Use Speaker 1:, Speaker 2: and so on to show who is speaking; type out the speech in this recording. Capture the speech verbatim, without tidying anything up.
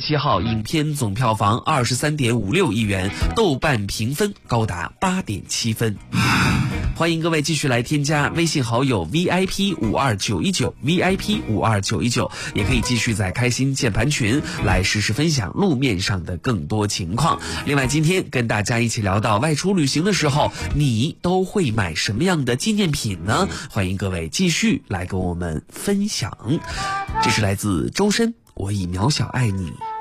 Speaker 1: 七号，影片总票房二十三点五六亿元，豆瓣评分高达八点七分。欢迎各位继续来添加微信好友 V I P 五二九一九 V I P 五二九一九，也可以继续在开心键盘群来实时分享路面上的更多情况。另外，今天跟大家一起聊到外出旅行的时候，你都会买什么样的纪念品呢？欢迎各位继续来跟我们分享。这是来自周深，我以渺小爱你。